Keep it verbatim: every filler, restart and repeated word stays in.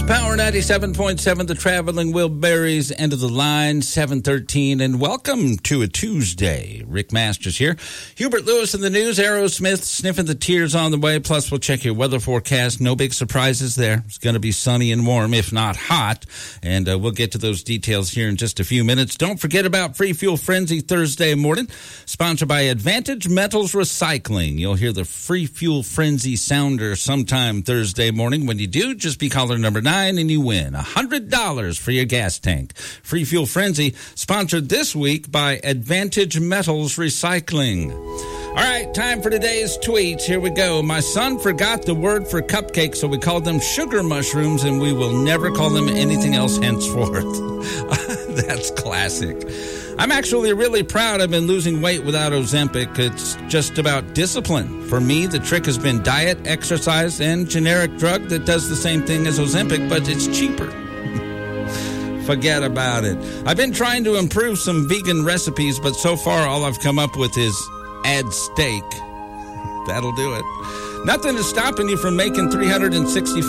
Power ninety-seven point seven, the Traveling Wilburys, end of the line, seven thirteen, and welcome to a Tuesday. Rick Masters here. Hubert Lewis in the news, Aerosmith sniffing the tears on the way, plus we'll check your weather forecast. No big surprises there. It's going to be sunny and warm, if not hot, and uh, we'll get to those details here in just a few minutes. Don't forget about Free Fuel Frenzy Thursday morning, sponsored by Advantage Metals Recycling. You'll hear the Free Fuel Frenzy sounder sometime Thursday morning. When you do, just be caller number nine. And you win one hundred dollars for your gas tank. Free Fuel Frenzy, sponsored this week by Advantage Metals Recycling. All right, time for today's tweets. Here we go. My son forgot the word for cupcake, so we called them sugar mushrooms, and we will never call them anything else henceforth. That's classic. I'm actually really proud I've been losing weight without Ozempic. It's just about discipline. For me, the trick has been diet, exercise, and generic drug that does the same thing as Ozempic, but it's cheaper. Forget about it. I've been trying to improve some vegan recipes, but so far all I've come up with is add steak. That'll do it. Nothing is stopping you from making three hundred sixty-five